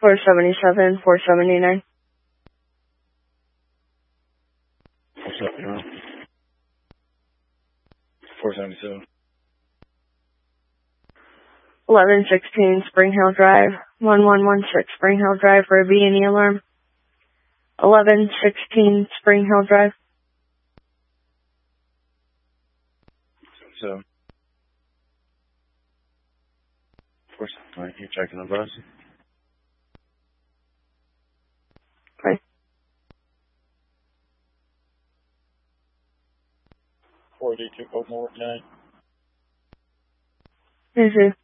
477, 479. 477. 1116 Spring Hill Drive, 1116 Spring Hill Drive for a B&E alarm. 1116 Spring Hill Drive. So, 479, you're checking the bus? Okay. 42 Oakmore 9. Yes, sir.